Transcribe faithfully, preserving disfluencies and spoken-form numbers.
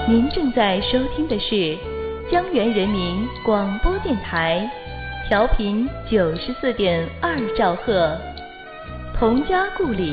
您正在收听的是江源人民广播电台，调频九十四点二兆赫，童家故里